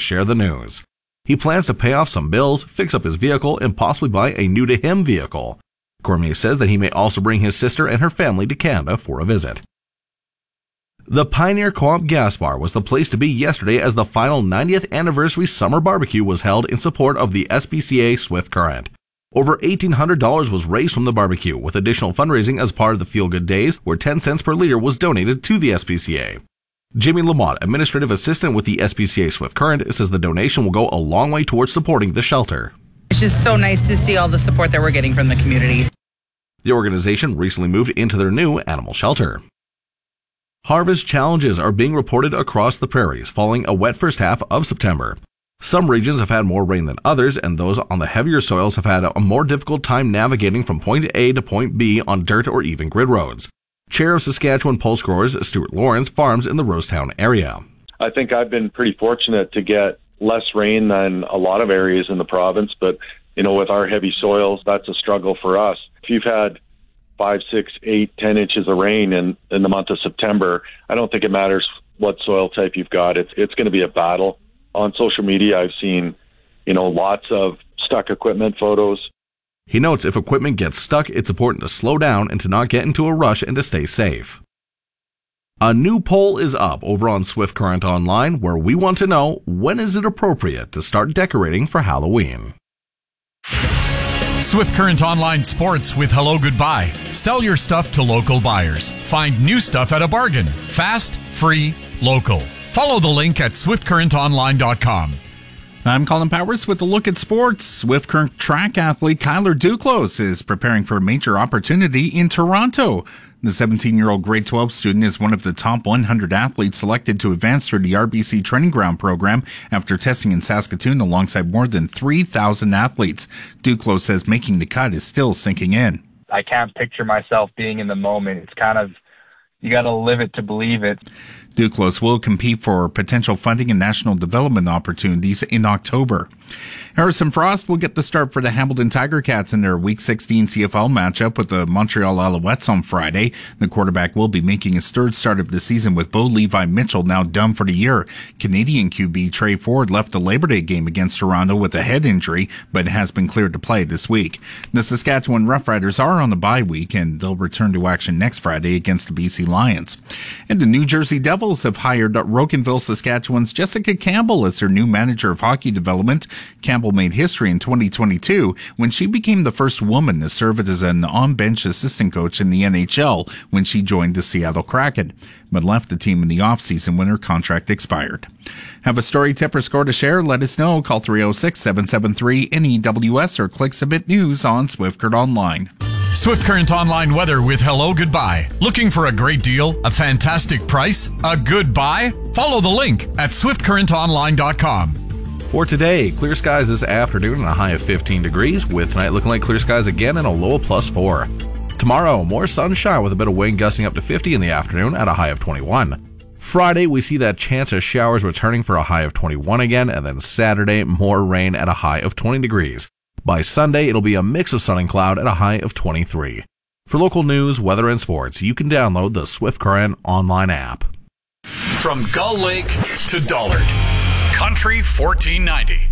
share the news. He plans to pay off some bills, fix up his vehicle, and possibly buy a new-to-him vehicle. Cormier says that he may also bring his sister and her family to Canada for a visit. The Pioneer Co-op Gas Bar was the place to be yesterday as the final 90th anniversary summer barbecue was held in support of the SPCA Swift Current. Over $1,800 was raised from the barbecue, with additional fundraising as part of the Feel Good Days, where 10 cents per liter was donated to the SPCA. Jimmy Lamont, administrative assistant with the SPCA Swift Current, says the donation will go a long way towards supporting the shelter. It's just so nice to see all the support that we're getting from the community. The organization recently moved into their new animal shelter. Harvest challenges are being reported across the prairies following a wet first half of September. Some regions have had more rain than others, and those on the heavier soils have had a more difficult time navigating from point A to point B on dirt or even grid roads. Chair of Saskatchewan Pulse Growers, Stuart Lawrence, farms in the Rosetown area. I think I've been pretty fortunate to get less rain than a lot of areas in the province, but with our heavy soils, that's a struggle for us. If you've had 5, 6, 8, 10 inches of rain in the month of September, I don't think it matters what soil type you've got. It's going to be a battle. On social media, I've seen, lots of stuck equipment photos. He notes if equipment gets stuck, it's important to slow down and to not get into a rush and to stay safe. A new poll is up over on Swift Current Online where we want to know, when is it appropriate to start decorating for Halloween? Swift Current Online Sports with Hello Goodbye. Sell your stuff to local buyers. Find new stuff at a bargain. Fast, free, local. Follow the link at swiftcurrentonline.com. I'm Colin Powers with a look at sports. Swift Current track athlete Kyler Duclos is preparing for a major opportunity in Toronto. The 17-year-old grade 12 student is one of the top 100 athletes selected to advance through the RBC Training Ground program after testing in Saskatoon alongside more than 3,000 athletes. Duclos says making the cut is still sinking in. I can't picture myself being in the moment. It's kind of, you got to live it to believe it. Duclos will compete for potential funding and national development opportunities in October. Harrison Frost will get the start for the Hamilton Tiger Cats in their Week 16 CFL matchup with the Montreal Alouettes on Friday. The quarterback will be making his third start of the season with Bo Levi Mitchell now done for the year. Canadian QB Trey Ford left the Labor Day game against Toronto with a head injury, but has been cleared to play this week. The Saskatchewan Roughriders are on the bye week, and they'll return to action next Friday against the BC Lions. And the New Jersey Devils have hired Rocanville, Saskatchewan's Jessica Campbell as their new manager of hockey development. Campbell made history in 2022 when she became the first woman to serve as an on-bench assistant coach in the NHL when she joined the Seattle Kraken, but left the team in the offseason when her contract expired. Have a story, tip, or score to share? Let us know. Call 306-773-NEWS or click Submit News on Swift Current Online. Swift Current Online weather with Hello Goodbye. Looking for a great deal, a fantastic price, a good buy? Follow the link at swiftcurrentonline.com. For today, clear skies this afternoon and a high of 15 degrees, with tonight looking like clear skies again and a low of +4. Tomorrow, more sunshine with a bit of wind gusting up to 50 in the afternoon at a high of 21. Friday, we see that chance of showers returning for a high of 21 again, and then Saturday, more rain at a high of 20 degrees. By Sunday, it'll be a mix of sun and cloud at a high of 23. For local news, weather, and sports, you can download the Swift Current online app. From Gull Lake to Dollard, Country 1490.